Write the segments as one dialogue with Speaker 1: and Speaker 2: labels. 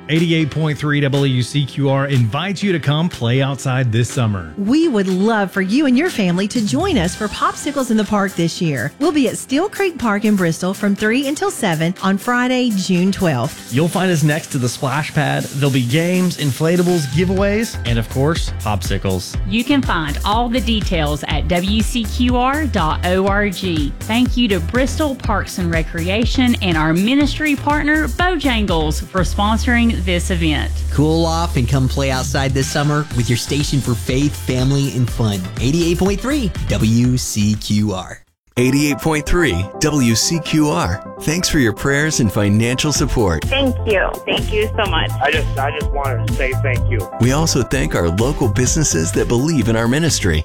Speaker 1: 88.3 WCQR invites you to come play outside this summer.
Speaker 2: We would love for you and your family to join us for Popsicles in the Park this year. We'll be at Steel Creek Park in Bristol from 3 until 7 on Friday, June 12th.
Speaker 3: You'll find us next to the splash pad. There'll be games, inflatables, giveaways, and of course, popsicles.
Speaker 4: You can find all the details at WCQR.org. Thank you to Bristol Parks and Recreation and our ministry partner, Bojangles, for sponsoring this event.
Speaker 5: Cool off and come play outside this summer with your station for faith, family, and fun. 88.3 WCQR.
Speaker 6: 88.3 WCQR. Thanks for your prayers and financial support.
Speaker 7: Thank you. Thank you so much.
Speaker 8: I just wanted to say thank you.
Speaker 6: We also thank our local businesses that believe in our ministry.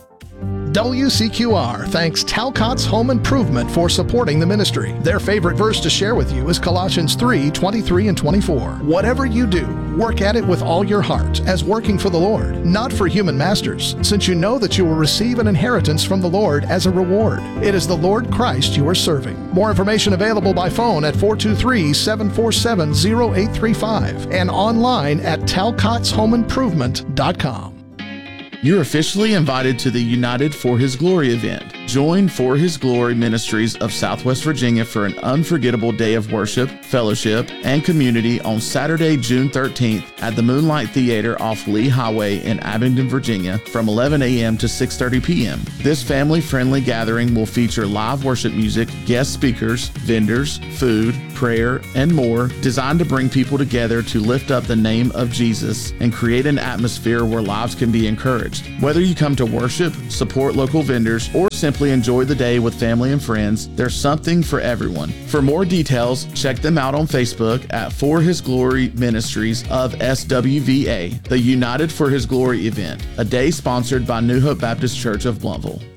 Speaker 9: WCQR thanks Talcott's Home Improvement for supporting the ministry. Their favorite verse to share with you is Colossians 3:23 and 24. Whatever you do, work at it with all your heart, as working for the Lord, not for human masters, since you know that you will receive an inheritance from the Lord as a reward. It is the Lord Christ you are serving. More information available by phone at 423-747-0835 and online at talcottshomeimprovement.com.
Speaker 10: You're officially invited to the United for His Glory event. Join For His Glory Ministries of Southwest Virginia for an unforgettable day of worship, fellowship, and community on Saturday, June 13th at the Moonlight Theater off Lee Highway in Abingdon, Virginia from 11 a.m. to 6:30 p.m. This family-friendly gathering will feature live worship music, guest speakers, vendors, food, prayer, and more, designed to bring people together to lift up the name of Jesus and create an atmosphere where lives can be encouraged. Whether you come to worship, support local vendors, or simply enjoy the day with family and friends, there's something for everyone. For more details, check them out on Facebook at For His Glory Ministries of SWVA, the United for His Glory event, a day sponsored by New Hope Baptist Church of Blountville.